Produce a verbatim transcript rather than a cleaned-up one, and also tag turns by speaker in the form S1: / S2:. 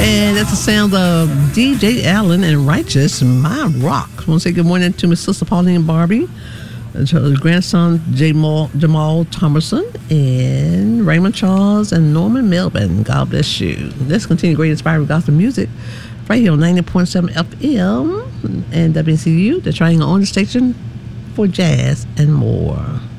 S1: And that's the sound of D J Allen and Righteous, My Rock. I want to say good morning to my sister Pauline Barbie, and to his grandson Jamal, Jamal Thomerson, and Raymond Charles, and Norman Melvin. God bless you. Let's continue great inspiring gospel music right here on ninety point seven F M and W C U, the Triangle on the station for jazz and more.